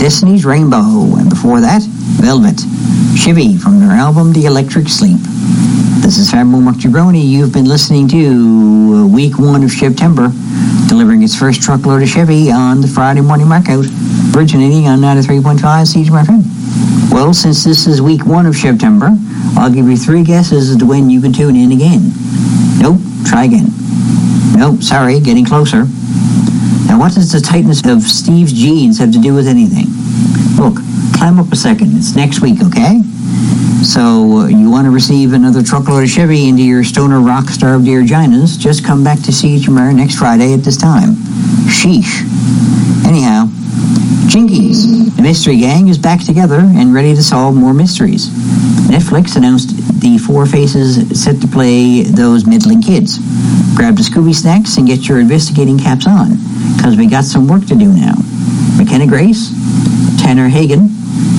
Destiny's Rainbow, and before that, Velvet, Chevy from their album The Electric Sleep. This is Fabo Mark Jabroni. You've been listening to week 1 of September, delivering its first truckload of Chevy on the Friday morning markout, originating on 93.5 CHMR FM. Well, since this is week 1 of September, I'll give you 3 guesses as to when you can tune in again. Nope, try again. Nope, sorry, getting closer. Now, what does the tightness of Steve's jeans have to do with anything? Look, climb up a second. It's next week, okay? So, you want to receive another truckload of Chevy into your stoner rock starved Ginas, just come back to CHMR next Friday at this time. Sheesh. Anyhow, Jinkies, the Mystery Gang, is back together and ready to solve more mysteries. Netflix announced the 4 faces set to play those middling kids. Grab the Scooby snacks and get your investigating caps on, because we got some work to do now. McKenna Grace, Tanner Hagen,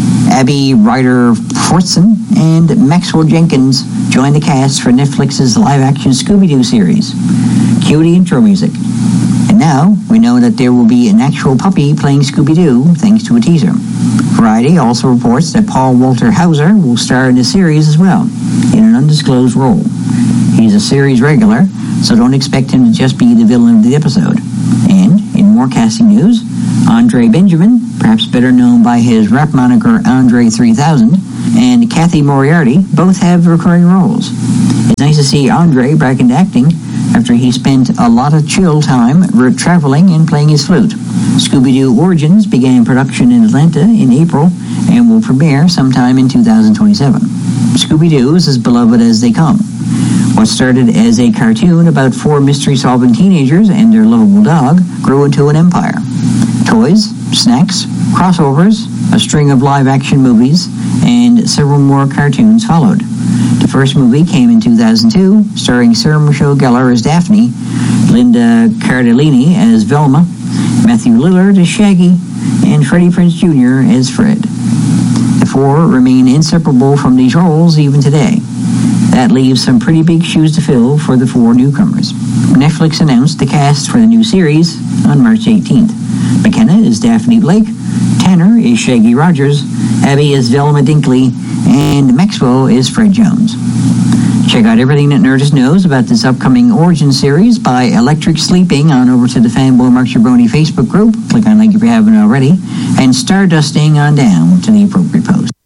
Abby Ryder Fortson, and Maxwell Jenkins join the cast for Netflix's live-action Scooby-Doo series. Cue the intro music. And now, we know that there will be an actual puppy playing Scooby-Doo, thanks to a teaser. Variety also reports that Paul Walter Hauser will star in the series as well, in an undisclosed role. He's a series regular, so don't expect him to just be the villain of the episode. And, in more casting news, Andre Benjamin, perhaps better known by his rap moniker Andre 3000, and Kathy Moriarty both have recurring roles. It's nice to see Andre back into acting after he spent a lot of chill time traveling and playing his flute. Scooby-Doo Origins began production in Atlanta in April and will premiere sometime in 2027. Scooby-Doo is as beloved as they come. What started as a cartoon about 4 mystery-solving teenagers and their lovable dog grew into an empire. Toys, snacks, crossovers, a string of live-action movies, and several more cartoons followed. The first movie came in 2002, starring Sarah Michelle Gellar as Daphne, Linda Cardellini as Velma, Matthew Lillard as Shaggy, and Freddie Prinze Jr. as Fred. The 4 remain inseparable from these roles even today. That leaves some pretty big shoes to fill for the 4 newcomers. Netflix announced the cast for the new series on March 18th. McKenna is Daphne Blake, Tanner is Shaggy Rogers, Abby is Velma Dinkley, and Maxwell is Fred Jones. Check out everything that Nerdist knows about this upcoming Origin series by Electric Sleeping on over to the Fanboy Mark Jabroni Facebook group. Click on the link if you haven't already. And Stardusting on down to the appropriate post.